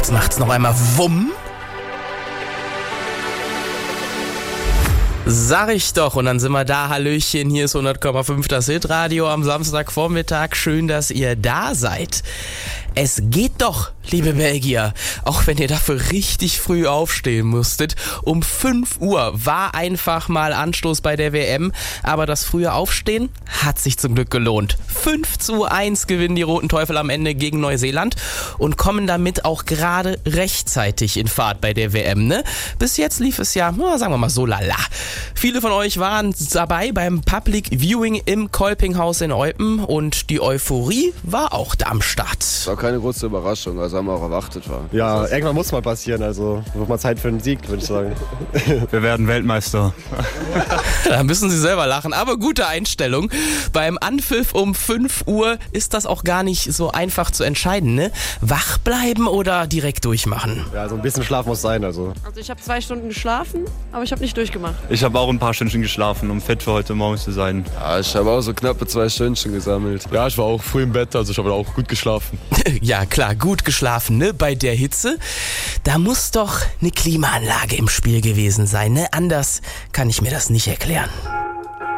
Jetzt macht's noch einmal Wumm. Sag ich doch, und dann sind wir da. Hallöchen, hier ist 100,5 das Hitradio am Samstagvormittag. Schön, dass ihr da seid. Es geht doch, liebe Belgier, auch wenn ihr dafür richtig früh aufstehen musstet. Um 5 Uhr war einfach mal Anstoß bei der WM, aber das frühe Aufstehen hat sich zum Glück gelohnt. 5:1 gewinnen die Roten Teufel am Ende gegen Neuseeland und kommen damit auch gerade rechtzeitig in Fahrt bei der WM, ne? Bis jetzt lief es ja, sagen wir mal so lala. Viele von euch waren dabei beim Public Viewing im Kolpinghaus in Eupen und die Euphorie war auch da am Start. War keine große Überraschung, also haben wir auch erwartet. Ja, irgendwann muss mal passieren, also wird mal Zeit für einen Sieg, würde ich sagen. Wir werden Weltmeister. Da müssen Sie selber lachen, aber gute Einstellung. Beim Anpfiff um 5 Uhr ist das auch gar nicht so einfach zu entscheiden, ne? Wach bleiben oder direkt durchmachen? Ja, so ein bisschen Schlaf muss sein, also. Also ich habe 2 Stunden geschlafen, aber ich habe nicht durchgemacht. Ich habe auch ein paar Stündchen geschlafen, um fit für heute Morgen zu sein. Ja, ich habe auch so knappe 2 Stündchen gesammelt. Ja, ich war auch früh im Bett, also ich habe auch gut geschlafen. Ja klar, gut geschlafen, ne? Bei der Hitze. Da muss doch eine Klimaanlage im Spiel gewesen sein, ne? Anders kann ich mir das nicht erklären.